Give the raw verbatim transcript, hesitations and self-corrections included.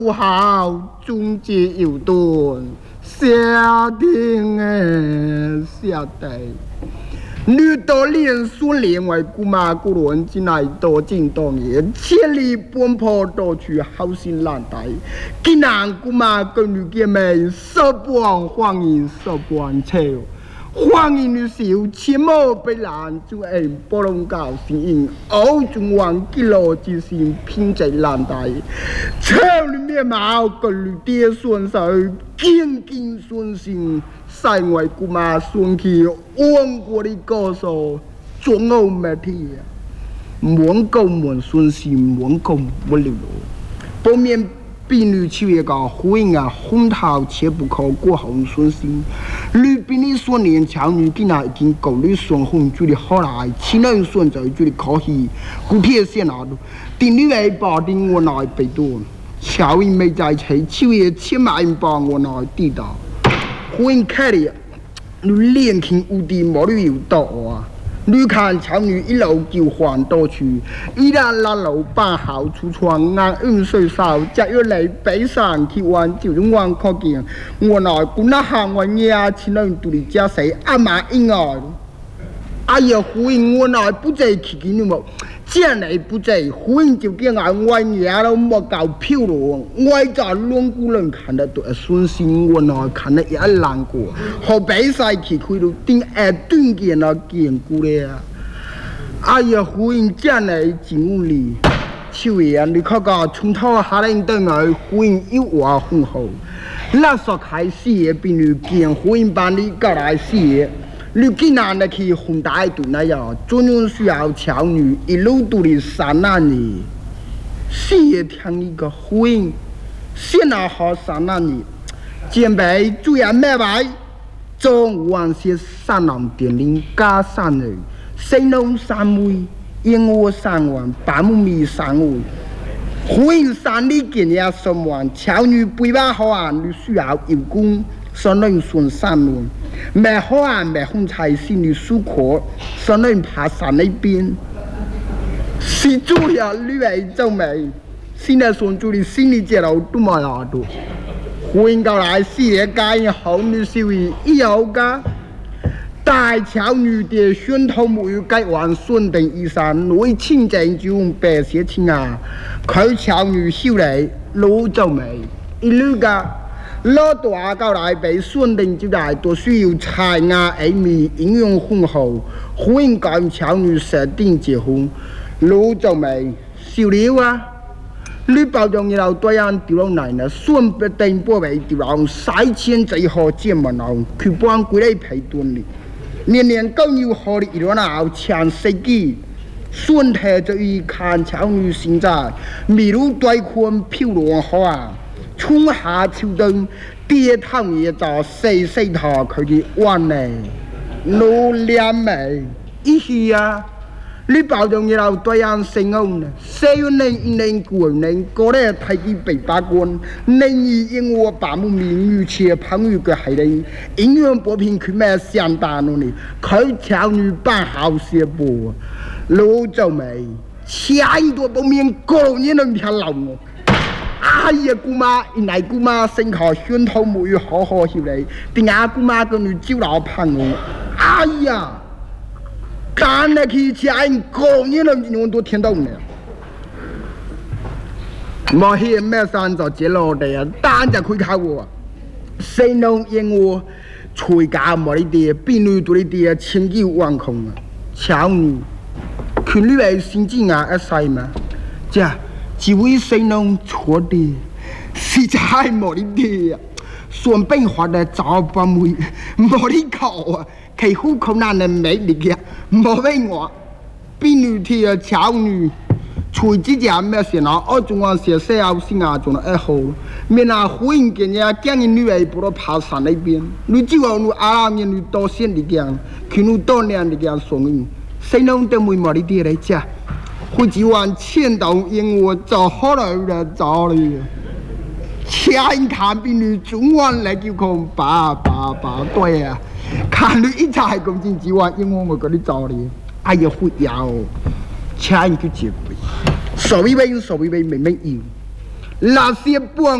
不好，终结有顿，下定诶，下地。女多连孙连为姑妈姑伦进来多进当也，千里奔波多去好心难待。今南姑妈跟女姐妹手帮欢迎手帮笑。欢迎的时候，切莫被拦住，哎，不能搞心硬，欧中王几路之心拼在难带，车里面毛跟绿爹顺手，紧紧顺心，塞外姑妈顺去，王国的高手，总有没体啊，满够满顺心，满够不流露，不免。婢女求一个婚姻啊，红桃切不可过红顺心。女婢的所年巧女竟然已经够你双红做的好来，亲人顺走做的可惜。古铁线拿住，定女为保定我来被多，巧因没在一起，秋叶千万帮我来地道。婚姻开了，你年轻无敌冇理由到啊！女看巧女一路就还多去，依然拉路把好出窗，按运水少，只要来北上去玩，就用玩可见。我来不那行我娘亲人独立家谁阿妈婴儿，哎呀，婚姻我来不在去给你们。这来不在，婚姻就叫俺外娘都莫搞漂亮，外在两个人看得都顺心，我那看得也难过。好比赛去开到顶下断件那见过了。哎呀，婚姻这来真理，秋叶你看个从头下来等来，婚姻一话很好。那时开始也比你见婚姻办理过来时。你既然你去红大队那样，专用需要巧女一路都的三男人，是也听一个婚姻，现在好三男人，前辈主要买卖，中晚些三男点零加三人，新农三位，燕窝三碗，白木米三位，婚姻三里见也三碗，巧女背把好啊，你需要有功。上人顺山路，买好啊买红菜心里舒可，上人爬山那边，是主要女为做媒，现在顺住的心里接到都冇下多，婚姻到来事业界好女社会以后噶，大巧女的宣头没有改完顺定衣衫，内清正就用白些青啊，佢巧女修嚟老做媒，一路噶。老大到来被顺定就来都需要菜芽艾米营养丰厚，婚姻跟巧女设定结婚，老做媒少了啊！你包装以后对人丢落嚟呢，顺不定波为丢落三千最好见门后，佢帮归嚟陪端哩，年年更要好的一轮后抢世纪。顺太就以看巧女现在，迷路对困漂亮好啊！春夏秋冬，跌汤也找细细头佢嘅弯呢，老脸眉，一是啊，你保重以後對人生活呢，四月年一年過年，過咧睇佢八百關，年二因我把木名與切朋友嘅係你，營養補品佢咩相當咯呢，佢條女扮好些波，老做眉，下一多補面個人能條流我。哎呀，姑媽，原來姑媽身靠宣頭冇要好好協你，點解姑媽跟你招老朋友？哎呀，幹得起起人個人能用都聽到呢。冇險咩山就接落地啊，單就佢靠我，誰能因我吹假冇呢啲，邊女做呢啲千機萬空啊，巧女，佢呢位先知眼一世嘛，即係。只為誰能錯的，實在冇呢啲啊！順便學得找把妹，冇呢個啊，其好困難嘅美力嘅，冇俾我。邊女啲啊，巧女，除之前咩事啊？我仲話寫寫後先啊，仲係好。面啊，婚姻嘅嘢，驚人女係不如爬山那邊，你只話你阿媽你多先啲嘅，佢你多年啲嘅送你，誰能得妹冇呢啲嚟啫？會只玩千道因我就好來了找你，前看比你中晚來就講爸爸爸對啊，看你一齊咁先只玩因我我嗰啲找你，哎呀會有，前就結果，所以為所以為明明要， 那些本